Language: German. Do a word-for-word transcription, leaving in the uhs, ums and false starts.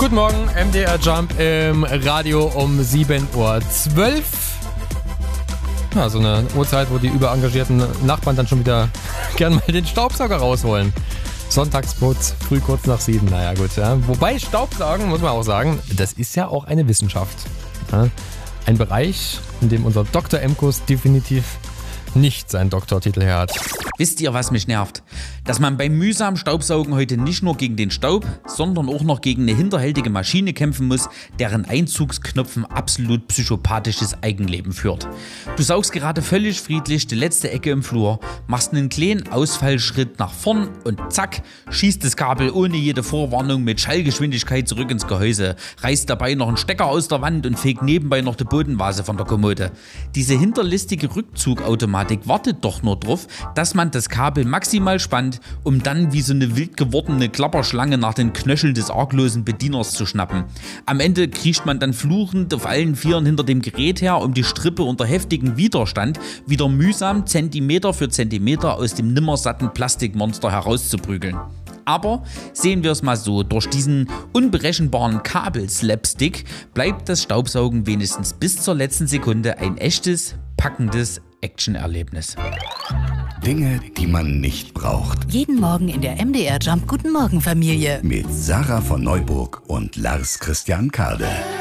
Guten Morgen, M D R Jump im Radio um sieben Uhr zwölf. Ja, so eine Uhrzeit, wo die überengagierten Nachbarn dann schon wieder gern mal den Staubsauger rausholen. Sonntagsputz, früh kurz nach sieben, naja gut. Ja. Wobei Staubsaugen, muss man auch sagen, das ist ja auch eine Wissenschaft. Ja. Ein Bereich, in dem unser Doktor Emkus definitiv nicht seinen Doktortitel her hat. Wisst ihr, was mich nervt? Dass man beim mühsamen Staubsaugen heute nicht nur gegen den Staub, sondern auch noch gegen eine hinterhältige Maschine kämpfen muss, deren Einzugsknopf ein absolut psychopathisches Eigenleben führt. Du saugst gerade völlig friedlich die letzte Ecke im Flur, machst einen kleinen Ausfallschritt nach vorn und zack, schießt das Kabel ohne jede Vorwarnung mit Schallgeschwindigkeit zurück ins Gehäuse, reißt dabei noch einen Stecker aus der Wand und fegt nebenbei noch die Bodenvase von der Kommode. Diese hinterlistige Rückzugautomatik wartet doch nur drauf, dass man das Kabel maximal spannt, um dann wie so eine wild gewordene Klapperschlange nach den Knöcheln des arglosen Bedieners zu schnappen. Am Ende kriecht man dann fluchend auf allen Vieren hinter dem Gerät her, um die Strippe unter heftigem Widerstand wieder mühsam Zentimeter für Zentimeter aus dem nimmersatten Plastikmonster herauszuprügeln. Aber sehen wir es mal so, durch diesen unberechenbaren Kabelslapstick bleibt das Staubsaugen wenigstens bis zur letzten Sekunde ein echtes, packendes Actionerlebnis. Dinge, die man nicht braucht. Jeden Morgen in der M D R Jump Guten Morgen Familie. Mit Sarah von Neuburg und Lars Christian Kade.